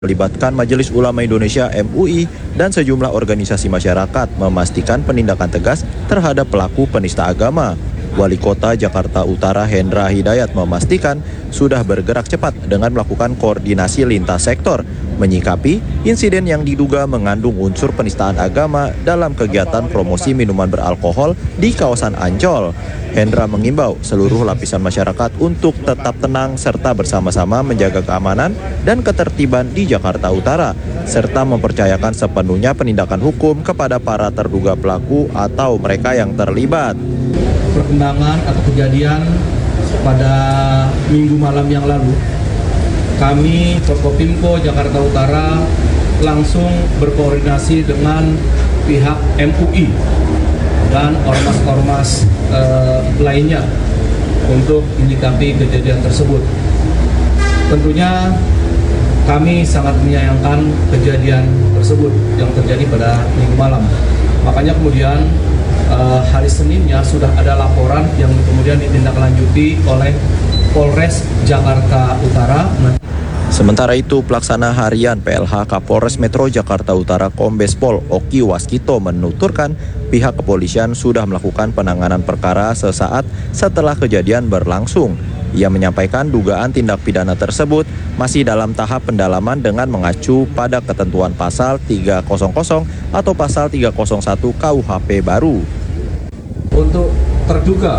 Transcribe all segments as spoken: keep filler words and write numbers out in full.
melibatkan Majelis Ulama Indonesia M U I dan sejumlah organisasi masyarakat memastikan penindakan tegas terhadap pelaku penista agama. Wali Kota Jakarta Utara Hendra Hidayat memastikan sudah bergerak cepat dengan melakukan koordinasi lintas sektor menyikapi insiden yang diduga mengandung unsur penistaan agama dalam kegiatan promosi minuman beralkohol di kawasan Ancol. Hendra mengimbau seluruh lapisan masyarakat untuk tetap tenang serta bersama-sama menjaga keamanan dan ketertiban di Jakarta Utara, serta mempercayakan sepenuhnya penindakan hukum kepada para terduga pelaku atau mereka yang terlibat. Perkembangan atau kejadian pada minggu malam yang lalu, kami Forkopimko Jakarta Utara langsung berkoordinasi dengan pihak M U I dan ormas-ormas eh, lainnya untuk menyikapi kejadian tersebut. Tentunya kami sangat menyayangkan kejadian tersebut yang terjadi pada minggu malam. Makanya kemudian eh, hari Seninnya sudah ada laporan yang kemudian ditindaklanjuti oleh Polres Jakarta Utara. Sementara itu, pelaksana harian P L H Kapolres Metro Jakarta Utara Kombes Pol Oki Waskito menuturkan pihak kepolisian sudah melakukan penanganan perkara sesaat setelah kejadian berlangsung. Ia menyampaikan dugaan tindak pidana tersebut masih dalam tahap pendalaman dengan mengacu pada ketentuan pasal tiga ratus atau pasal tiga nol satu K U H P baru. Untuk terduga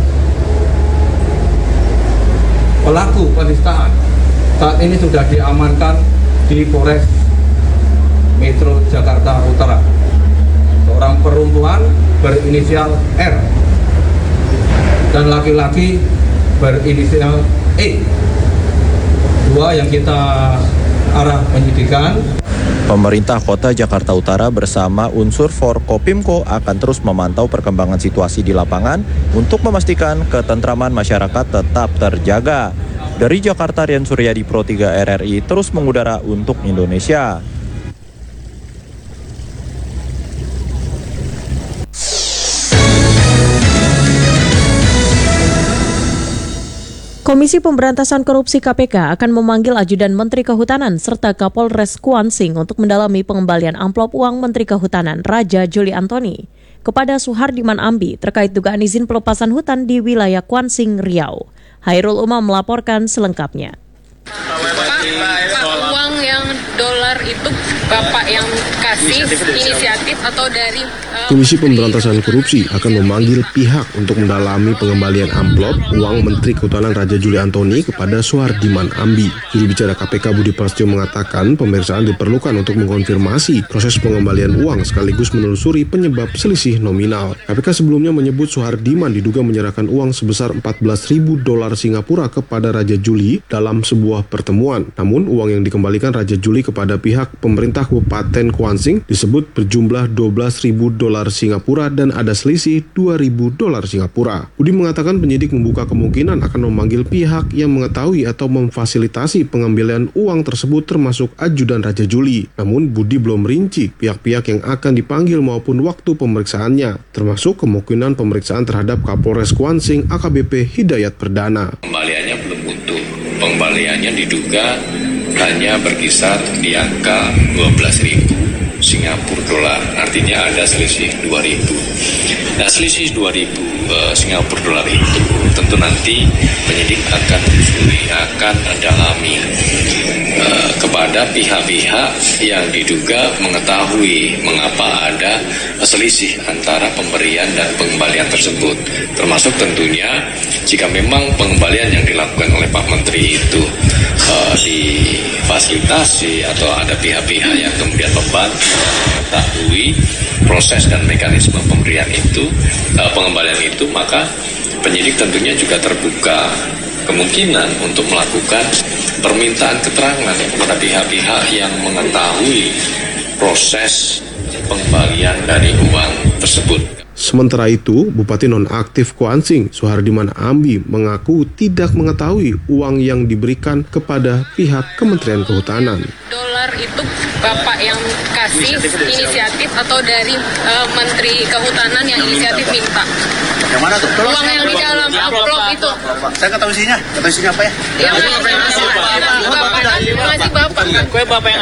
pelaku penistaan saat ini sudah diamankan di Polres Metro Jakarta Utara. Seorang perempuan berinisial R dan laki-laki berinisial E. Dua yang kita arah penyidikan. Pemerintah Kota Jakarta Utara bersama unsur Forkopimko akan terus memantau perkembangan situasi di lapangan untuk memastikan ketentraman masyarakat tetap terjaga. Dari Jakarta, Rian Suryadi, Pro tiga R R I, terus mengudara untuk Indonesia. Komisi Pemberantasan Korupsi K P K akan memanggil Ajudan Menteri Kehutanan serta Kapolres Kuansing untuk mendalami pengembalian amplop uang Menteri Kehutanan Raja Juli Antoni kepada Suhardiman Ambi terkait dugaan izin pelepasan hutan di wilayah Kuansing, Riau. Hairul Umam melaporkan selengkapnya. Pak, Pak, uang yang dolar itu Bapak yang kasih inisiatif atau dari uh, Komisi Pemberantasan Korupsi akan memanggil pihak untuk mendalami pengembalian amplop uang Menteri Kehutanan Raja Juli Antoni kepada Suhardiman Ambi. Juru bicara K P K Budi Prasetyo mengatakan pemeriksaan diperlukan untuk mengkonfirmasi proses pengembalian uang sekaligus menelusuri penyebab selisih nominal. K P K sebelumnya menyebut Suhardiman diduga menyerahkan uang sebesar empat belas ribu dolar Singapura kepada Raja Juli dalam sebuah pertemuan. Namun uang yang dikembalikan Raja Juli kepada pihak pemerintah Kabupaten Kuansing disebut berjumlah dua belas ribu dolar Singapura dan ada selisih dua ribu dolar Singapura. Budi mengatakan penyidik membuka kemungkinan akan memanggil pihak yang mengetahui atau memfasilitasi pengambilan uang tersebut termasuk ajudan Raja Juli. Namun Budi belum merinci pihak-pihak yang akan dipanggil maupun waktu pemeriksaannya, termasuk kemungkinan pemeriksaan terhadap Kapolres Kuansing A K B P Hidayat Perdana. Pengembaliannya belum utuh. Pengembaliannya diduga hanya berkisar di angka dua belas ribu Singapura dolar, artinya ada selisih dua ribu. Nah, selisih dua ribu uh, Singapura dolar itu tentu nanti penyidik akan telusuri, akan dalami uh, kepada pihak-pihak yang diduga mengetahui mengapa ada selisih antara pemberian dan pengembalian tersebut, termasuk tentunya jika memang pengembalian yang dilakukan oleh Pak Menteri itu uh, difasilitasi atau ada pihak-pihak yang kemudian membantu mengetahui proses dan mekanisme pemberian itu, uh, pengembalian itu, maka penyidik tentunya juga terbuka kemungkinan untuk melakukan permintaan keterangan kepada pihak-pihak yang mengetahui proses pengembalian dari uang tersebut. Sementara itu, Bupati Nonaktif Kuansing, Suhardiman Ambi, mengaku tidak mengetahui uang yang diberikan kepada pihak Kementerian Kehutanan. dolar dolar itu Bapak yang kasih inisiatif atau dari uh, Menteri Kehutanan yang inisiatif minta? Yang mana tuh? Uang yang di dalam amplop itu. Saya nggak tahu isinya. Nggak tahu isinya apa ya? Yang ngasih Bapak. Ngasih Bapak. Kue Bapak yang